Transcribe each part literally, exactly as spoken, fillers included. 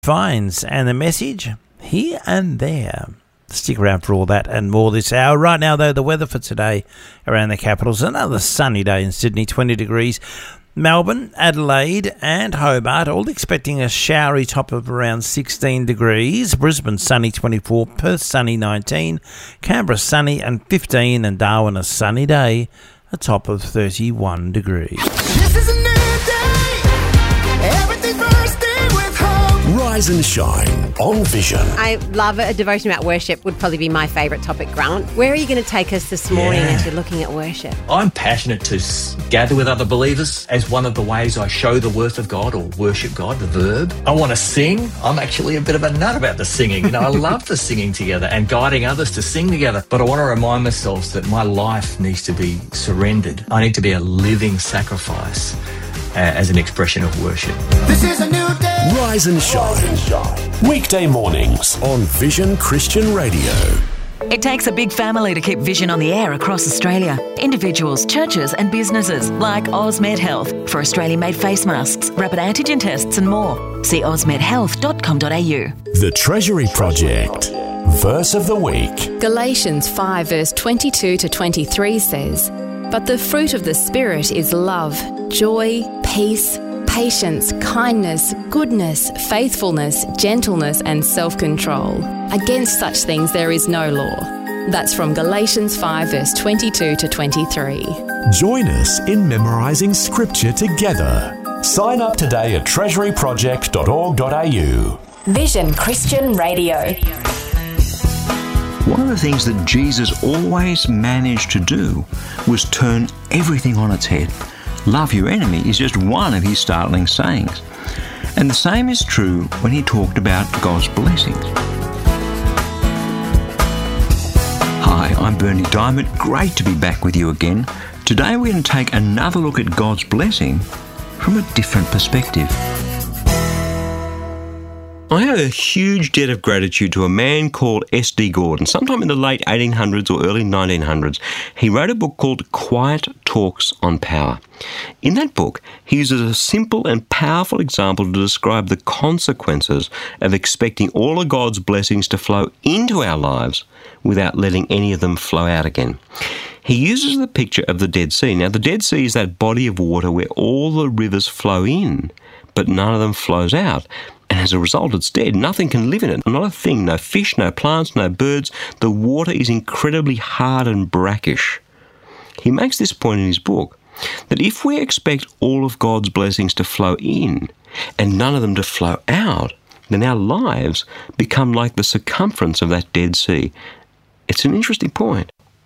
Vines and the message here and there. Stick around for all that and more this hour. Right now, though, the weather for today around the capitals. Another sunny day in Sydney, twenty degrees. Melbourne, Adelaide and Hobart all expecting a showery top of around sixteen degrees. Brisbane sunny twenty-four, Perth sunny nineteen, Canberra sunny and fifteen, and Darwin a sunny day, a top of thirty-one degrees. This is a new day. Everything bursting with hope. Rise and shine on Vision. I love it. A devotion about worship would probably be my favourite topic, Grant. Where are you going to take us this morning Yeah. as you're looking at worship? I'm passionate to s- gather with other believers as one of the ways I show the worth of God or worship God, the verb. I want to sing. I'm actually a bit of a nut about the singing. You know, I love the singing together and guiding others to sing together. But I want to remind myself that my life needs to be surrendered. I need to be a living sacrifice uh, as an expression of worship. This is a new day. Rise and shine. Weekday mornings on Vision Christian Radio. It takes a big family to keep Vision on the air across Australia. Individuals, churches and businesses like Osmed Health for Australian-made face masks, rapid antigen tests and more. See osmed health dot com dot a u. The Treasury Project. Verse of the week. Galatians five verse twenty-two to twenty-three says, "But the fruit of the Spirit is love, joy, peace, patience, kindness, goodness, faithfulness, gentleness and self-control. Against such things there is no law." That's from Galatians five verse twenty-two to twenty-three. Join us in memorising scripture together. Sign up today at treasury project dot org dot a u. Vision Christian Radio. One of the things that Jesus always managed to do was turn everything on its head. Love your enemy is just one of his startling sayings. And the same is true when he talked about God's blessings. Hi, I'm Bernie Diamond. Great to be back with you again. Today we're going to take another look at God's blessing from a different perspective. I have a huge debt of gratitude to a man called S D Gordon. Sometime in the late eighteen hundreds or early nineteen hundreds, he wrote a book called Quiet Talks on Power. In that book, he uses a simple and powerful example to describe the consequences of expecting all of God's blessings to flow into our lives without letting any of them flow out again. He uses the picture of the Dead Sea. Now, the Dead Sea is that body of water where all the rivers flow in, but none of them flows out. And as a result, it's dead. Nothing can live in it. Not a thing. No fish, no plants, no birds. The water is incredibly hard and brackish. He makes this point in his book, that if we expect all of God's blessings to flow in and none of them to flow out, then our lives become like the circumference of that Dead Sea. It's an interesting point.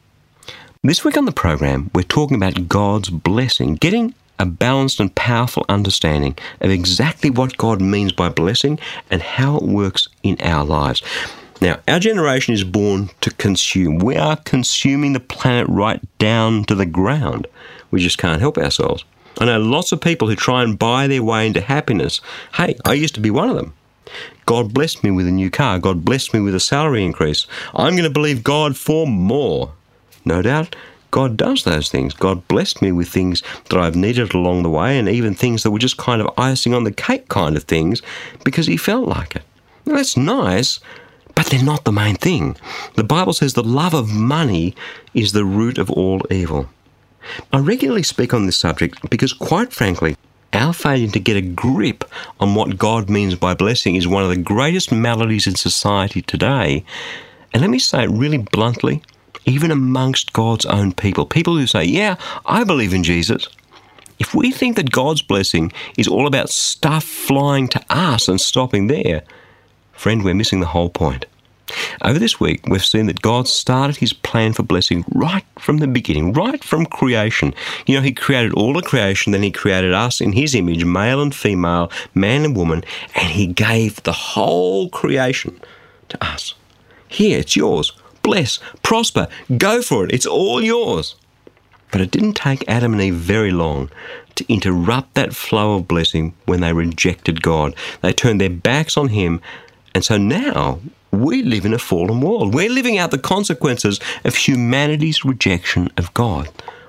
This week on the program, we're talking about God's blessing, getting a balanced and powerful understanding of exactly what God means by blessing and how it works in our lives. Now, our generation is born to consume. We are consuming the planet right down to the ground. We just can't help ourselves. I know lots of people who try and buy their way into happiness. Hey, I used to be one of them. God blessed me with a new car. God blessed me with a salary increase. I'm going to believe God for more. No doubt, God does those things. God blessed me with things that I've needed along the way, and even things that were just kind of icing on the cake kind of things because he felt like it. Now, that's nice, but they're not the main thing. The Bible says the love of money is the root of all evil. I regularly speak on this subject because, quite frankly, our failure to get a grip on what God means by blessing is one of the greatest maladies in society today. And let me say it really bluntly, even amongst God's own people, people who say, yeah, I believe in Jesus. If we think that God's blessing is all about stuff flying to us and stopping there, friend, we're missing the whole point. Over this week, we've seen that God started his plan for blessing right from the beginning, right from creation. You know, he created all of creation, then he created us in his image, male and female, man and woman, and he gave the whole creation to us. Here, it's yours. Bless, prosper, go for it. It's all yours. But it didn't take Adam and Eve very long to interrupt that flow of blessing when they rejected God. They turned their backs on him, and so now we live in a fallen world. We're living out the consequences of humanity's rejection of God.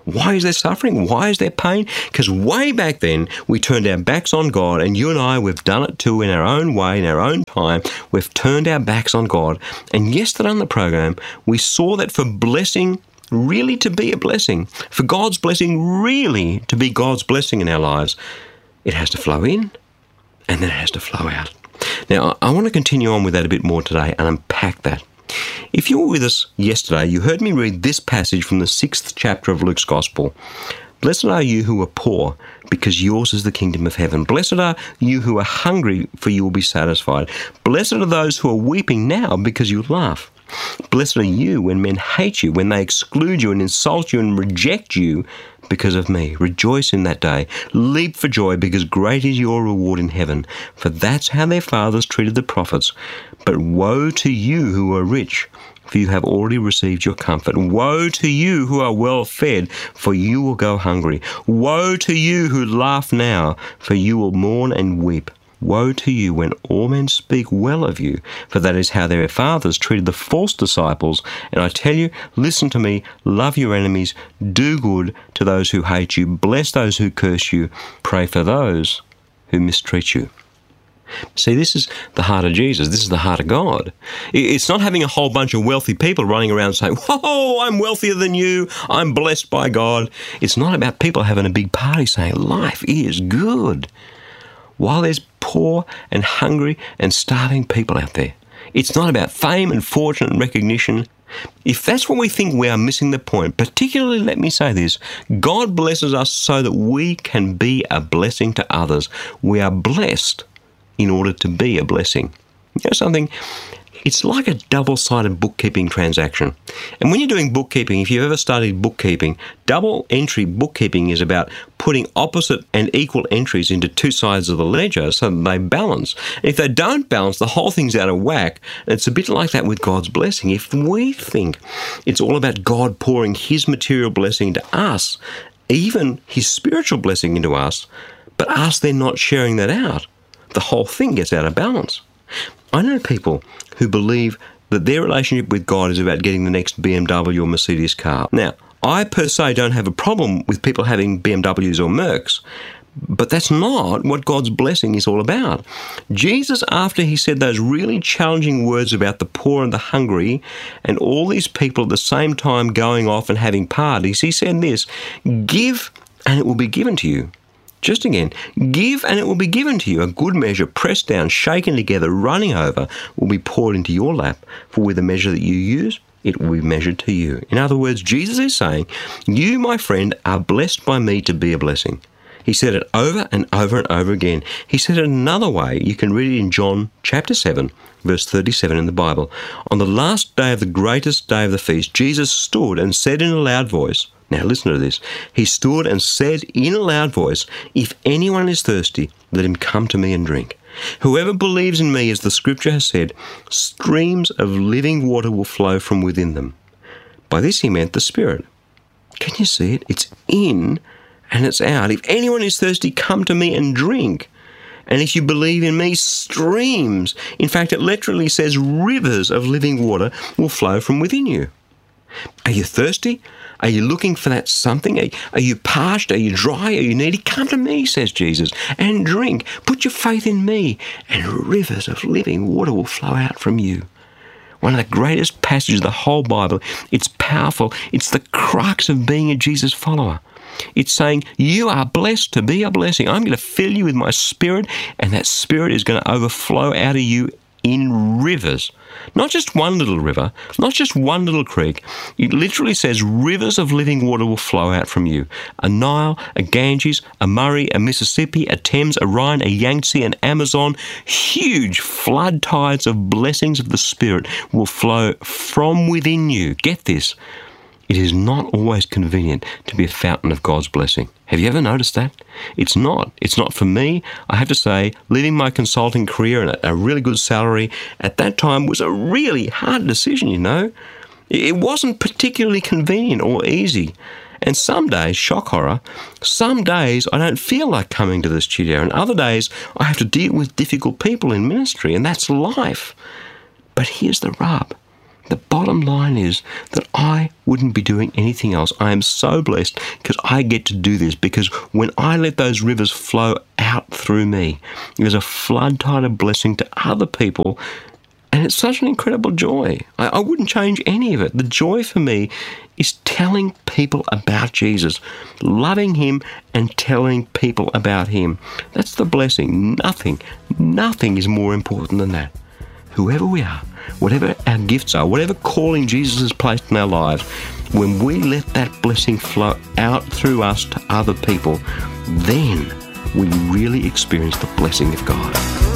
Why is there suffering? Why is there pain? Because way back then, we turned our backs on God, and you and I, we've done it too in our own way, in our own time. We've turned our backs on God. And yesterday on the program, we saw that for blessing really to be a blessing, for God's blessing really to be God's blessing in our lives, it has to flow in, and then it has to flow out. Now, I want to continue on with that a bit more today and unpack that. If you were with us yesterday, you heard me read this passage from the sixth chapter of Luke's Gospel. Blessed are you who are poor, because yours is the kingdom of heaven. Blessed are you who are hungry, for you will be satisfied. Blessed are those who are weeping now, because you laugh. Blessed are you when men hate you, when they exclude you and insult you and reject you because of me. Rejoice in that day. Leap for joy, because great is your reward in heaven. For that's how their fathers treated the prophets. But woe to you who are rich, for you have already received your comfort. Woe to you who are well fed, for you will go hungry. Woe to you who laugh now, for you will mourn and weep. Woe to you when all men speak well of you, for that is how their fathers treated the false disciples. And I tell you, listen to me, love your enemies, do good to those who hate you, bless those who curse you, pray for those who mistreat you. See, this is the heart of Jesus. This is the heart of God. It's not having a whole bunch of wealthy people running around saying, whoa, I'm wealthier than you, I'm blessed by God. It's not about people having a big party saying, life is good, while there's poor and hungry and starving people out there. It's not about fame and fortune and recognition. If that's what we think, we are missing the point. Particularly, let me say this, God blesses us so that we can be a blessing to others. We are blessed in order to be a blessing. You know something? It's like a double-sided bookkeeping transaction. And when you're doing bookkeeping, if you've ever studied bookkeeping, double entry bookkeeping is about putting opposite and equal entries into two sides of the ledger so that they balance. And if they don't balance, the whole thing's out of whack. And it's a bit like that with God's blessing. If we think it's all about God pouring his material blessing into us, even his spiritual blessing into us, but us then not sharing that out, the whole thing gets out of balance. I know people who believe that their relationship with God is about getting the next B M W or Mercedes car. Now, I per se don't have a problem with people having B M Ws or Mercs, but that's not what God's blessing is all about. Jesus, after he said those really challenging words about the poor and the hungry and all these people at the same time going off and having parties, he said this, give and it will be given to you. Just again, give and it will be given to you. A good measure, pressed down, shaken together, running over, will be poured into your lap. For with the measure that you use, it will be measured to you. In other words, Jesus is saying, you, my friend, are blessed by me to be a blessing. He said it over and over and over again. He said it another way. You can read it in John chapter seven, verse thirty-seven in the Bible. On the last day of the greatest day of the feast, Jesus stood and said in a loud voice, now listen to this, he stood and said in a loud voice, if anyone is thirsty, let him come to me and drink. Whoever believes in me, as the scripture has said, streams of living water will flow from within them. By this he meant the Spirit. Can you see it? It's in and it's out. If anyone is thirsty, come to me and drink. And if you believe in me, streams, in fact it literally says rivers of living water will flow from within you. Are you thirsty? Are you looking for that something? Are, are you parched? Are you dry? Are you needy? Come to me, says Jesus, and drink. Put your faith in me, and rivers of living water will flow out from you. One of the greatest passages of the whole Bible. It's powerful. It's the crux of being a Jesus follower. It's saying, you are blessed to be a blessing. I'm going to fill you with my Spirit, and that Spirit is going to overflow out of you in rivers. Not just one little river, not just one little creek. It literally says rivers of living water will flow out from you. A Nile, a Ganges, a Murray, a Mississippi, a Thames, a Rhine, a Yangtze, an Amazon. Huge flood tides of blessings of the Spirit will flow from within you. Get this. It is not always convenient to be a fountain of God's blessing. Have you ever noticed that? It's not. It's not for me. I have to say, leaving my consulting career and a, a really good salary at that time was a really hard decision, you know. It wasn't particularly convenient or easy. And some days, shock horror, some days I don't feel like coming to the studio, and other days I have to deal with difficult people in ministry, and that's life. But here's the rub. The bottom line is that I wouldn't be doing anything else. I am so blessed because I get to do this, because when I let those rivers flow out through me, there's a flood tide of blessing to other people, and it's such an incredible joy. I, I wouldn't change any of it. The joy for me is telling people about Jesus, loving him and telling people about him. That's the blessing. Nothing, nothing is more important than that. Whoever we are, whatever our gifts are, whatever calling Jesus has placed in our lives, when we let that blessing flow out through us to other people, then we really experience the blessing of God.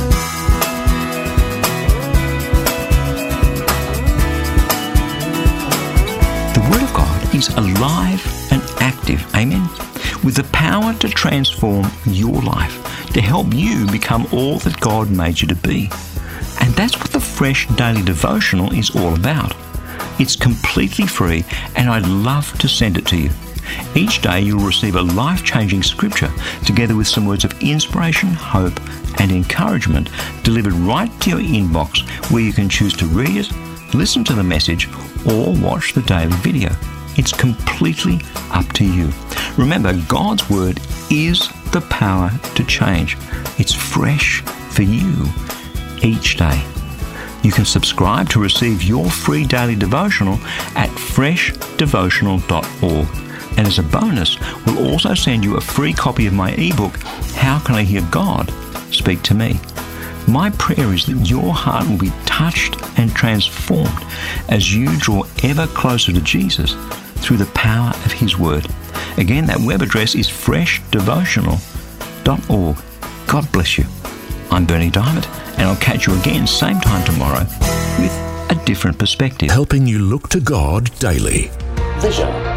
The Word of God is alive and active, amen, with the power to transform your life, to help you become all that God made you to be. And that's what the Fresh Daily Devotional is all about. It's completely free, and I'd love to send it to you. Each day you'll receive a life-changing scripture together with some words of inspiration, hope, and encouragement delivered right to your inbox, where you can choose to read it, listen to the message, or watch the daily video. It's completely up to you. Remember, God's Word is the power to change. It's fresh for you each day. You can subscribe to receive your free daily devotional at fresh devotional dot org. And as a bonus, we'll also send you a free copy of my ebook, How Can I Hear God Speak to Me? My prayer is that your heart will be touched and transformed as you draw ever closer to Jesus through the power of his word. Again, that web address is fresh devotional dot org. God bless you. I'm Bernie Diamond, and I'll catch you again same time tomorrow with a different perspective. Helping you look to God daily. Vision